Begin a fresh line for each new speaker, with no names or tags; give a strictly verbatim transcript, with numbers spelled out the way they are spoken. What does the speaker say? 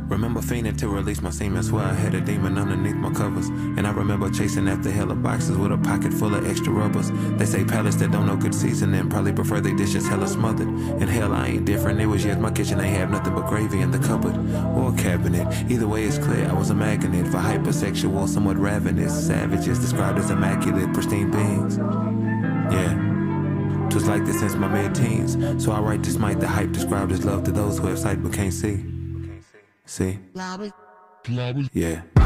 Remember fiending to release my semen, swear I had a demon underneath my covers. And I remember chasing after hella boxes with a pocket full of extra rubbers. They say palates that don't know good seasoning probably prefer they dishes hella smothered. And hell, I ain't different, it was yet my kitchen ain't have nothing but gravy in the cupboard or a cabinet. Either way it's clear, I was a magnet for hypersexual, somewhat ravenous savages described as immaculate, pristine beings. Yeah, 'twas like this since my mid-teens. So I write this might the hype described as love to those who have sight but can't see. See? Yeah.